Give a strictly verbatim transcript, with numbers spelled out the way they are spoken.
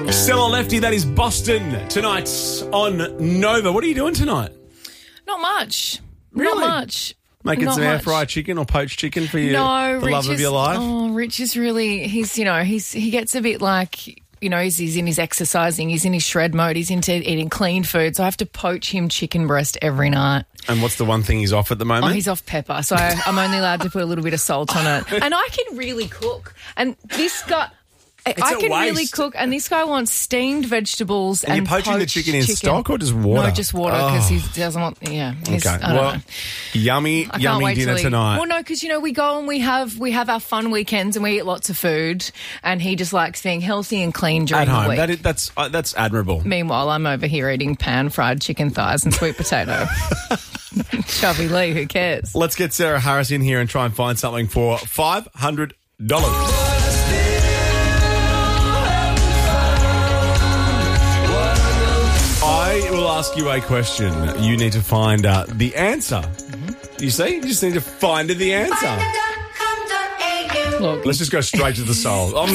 Still a lefty, that is Boston tonight on Nova. What are you doing tonight? Not much. Really? Not much. Making Not some air much. fried chicken or poached chicken for you, No, the Rich love of is, your life? Oh, Rich is really, he's, you know, he's he gets a bit like, you know, he's, he's in his exercising, he's in his shred mode, he's into eating clean food, so I have to poach him chicken breast every night. And what's the one thing he's off at the moment? Oh, he's off pepper, so I'm only allowed to put a little bit of salt on it. And I can really cook. And this guy... It's I a can waste. really cook, and this guy wants steamed vegetables and, and you're poaching the poached chicken in stock or just water? No, just water because Oh. he doesn't want. Yeah, he's, Okay, I don't well, know. yummy, I can't yummy wait dinner till he- tonight. Well, no, because you know we go and we have we have our fun weekends and we eat lots of food, and he just likes being healthy and clean during At home, the week. that is, that's uh, that's admirable. Meanwhile, I'm over here eating pan fried chicken thighs and sweet potato. Chubby Lee, who cares? Let's get Sarah Harris in here and try and find something for five hundred dollars. I will ask you a question. You need to find uh, the answer. Mm-hmm. You see? You just need to find the answer. Look, Let's just go straight to the soul. I'm